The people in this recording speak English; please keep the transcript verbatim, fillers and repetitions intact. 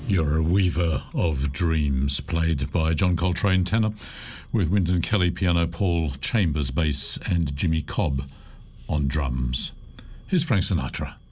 You're a weaver of dreams, played by John Coltrane tenor, with Wynton Kelly piano, Paul Chambers bass, and Jimmy Cobb on drums. Here's Frank Sinatra.